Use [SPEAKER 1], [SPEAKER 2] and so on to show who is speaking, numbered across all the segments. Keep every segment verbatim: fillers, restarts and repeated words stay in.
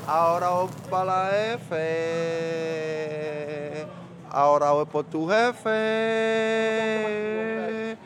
[SPEAKER 1] Ahora voy para la F. Ahora voy por tu jefe.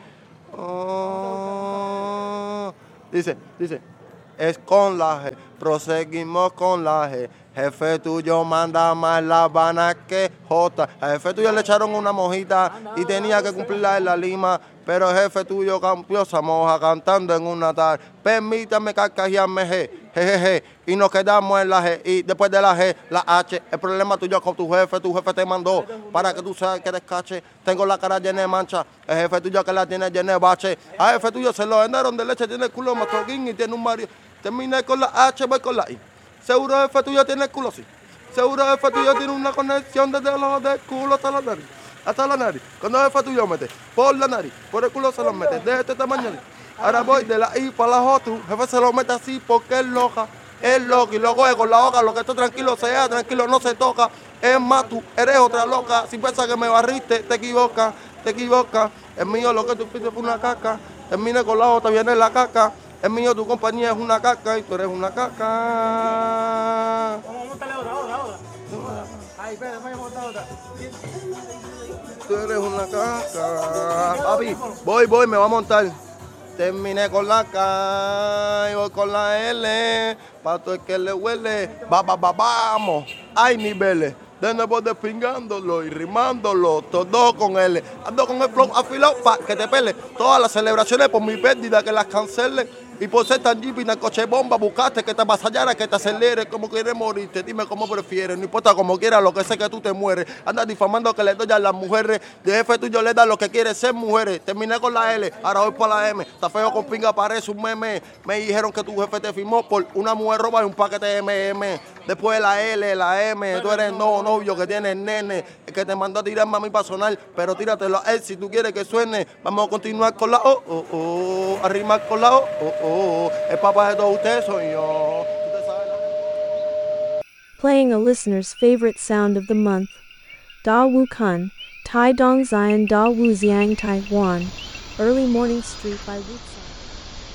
[SPEAKER 1] Oh. Dice, dice, es con la G, proseguimos con la G. Jefe tuyo manda más La Habana que J. Al jefe tuyo le echaron una mojita y tenía que cumplirla en la lima, pero el jefe tuyo cambió esa moja cantando en una tarde. Permítame carcajearme G, jejeje, y nos quedamos en la G. Y después de la G, la H. El problema tuyo con tu jefe, tu jefe te mandó para que tú seas que descache. Tengo la cara llena de mancha, el jefe tuyo que la tiene llena de bache. Al jefe tuyo se lo llenaron de leche, tiene el culo mastroguín y tiene un marido. Terminé con la H, voy con la I. Seguro el jefe tuyo tiene el culo así. Seguro el jefe tuyo tiene una conexión desde los del culo hasta la nariz. Hasta la nariz. Cuando el jefe tuyo mete por la nariz, por el culo se lo mete de este tamaño. Ahora voy de la I para la J. El jefe se lo mete así porque es loca. Es loca y luego es con la boca. Lo que esto tranquilo sea, tranquilo no se toca. Es más, tú eres otra loca. Si piensas que me barriste, te equivocas, te equivocas. Es mío lo que tú pides fue una caca. Termine con la J, viene la caca. Es mío, tu compañía es una caca y tú eres una caca.
[SPEAKER 2] Vamos a montarle otra, otra, otra. Ay, espera, vamos a montar otra.
[SPEAKER 1] Tú eres una caca. Papi, voy, voy, me voy a montar. Terminé con la K y voy con la L. Pa' todo el que le huele. Va, va, va, vamos. Hay niveles. De nuevo despingándolo y rimándolo, todo con L. Ando con el flow afilado pa' que te pele. Todas las celebraciones por mi pérdida que las cancelen. Y por ser tan jeep y coche bomba, buscaste que te avasallara, que te acelere, como quieres morirte. Dime cómo prefieres, no importa como quieras, lo que sé que tú te mueres. Andas difamando que le doy a las mujeres. De jefe tuyo le da lo que quiere ser mujeres. Terminé con la L, ahora voy para la M. Está feo con pinga, parece un meme. Me dijeron que tu jefe te firmó por una mujer roba y un paquete de M M. Después la L, la M, tú eres no novio que tienes nene. El que te mandó a tirarme a mí para sonar, pero tíratelo a él si tú quieres que suene. Vamos a continuar con la O, oh, oh, a rimar con la O, oh, oh. El papá de todos ustedes soy yo.
[SPEAKER 3] Playing a listener's favorite sound of the month. Da Wu Kun, Tai Dong Zion Da Wu Xiang Taiwan. Early Morning Street by Wu